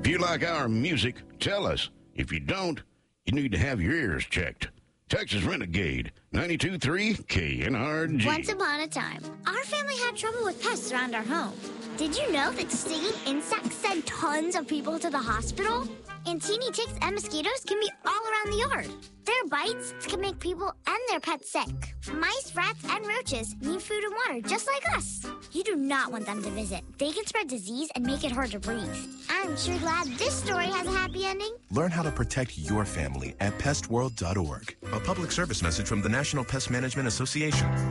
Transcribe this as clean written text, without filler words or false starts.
you like our music, tell us. If you don't, you need to have your ears checked. Texas Renegade, 92.3 KNRG. Once upon a time, our family had trouble with pests around our home. Did you know that stinging insects send tons of people to the hospital? And teeny ticks and mosquitoes can be all around the yard. Their bites can make people and their pets sick. Mice, rats, and roaches need food and water just like us. You do not want them to visit. They can spread disease and make it hard to breathe. I'm sure glad this story has a happy ending. Learn how to protect your family at pestworld.org. A public service message from the National Pest Management Association.